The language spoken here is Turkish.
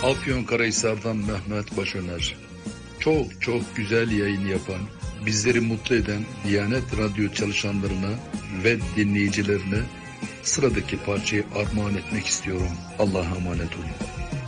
Afyonkarahisar'dan Mehmet Başöner. Çok çok güzel yayın yapan, bizleri mutlu eden Diyanet Radyo çalışanlarına ve dinleyicilerine sıradaki parçayı armağan etmek istiyorum. Allah'a emanet olun.